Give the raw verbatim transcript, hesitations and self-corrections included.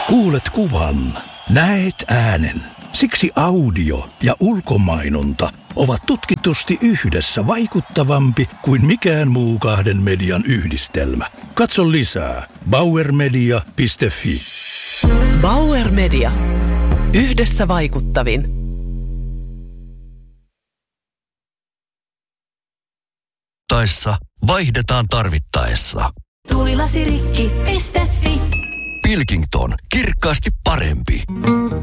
Kuulet kuvan, näet äänen. Siksi audio ja ulkomainonta ovat tutkitusti yhdessä vaikuttavampi kuin mikään muu kahden median yhdistelmä. Katso lisää bauer media piste fi. Bauer Media. Yhdessä vaikuttavin. Taissa vaihdetaan tarvittaessa. Tuulilasirikki piste fi. Pilkington, kirkkaasti parempi.